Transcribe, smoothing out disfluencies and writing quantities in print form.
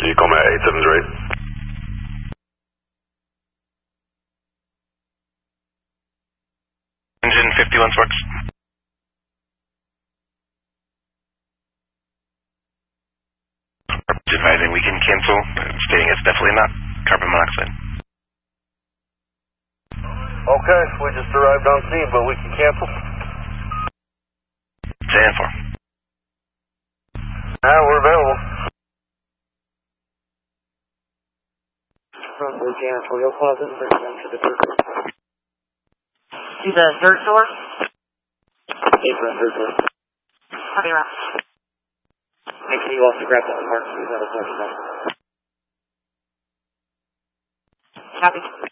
Can you call me at 870 rate? Engine 51 works. Advising we can cancel, stating it's definitely not carbon monoxide. Okay, we just arrived on scene, but we can cancel. Stand for. We're available. Runway janitorial closet, bring them to the dirt. To the dirt door? Apron, dirt door. Copy, Rob. Make sure you also grab that mark. That'll talk about. Copy.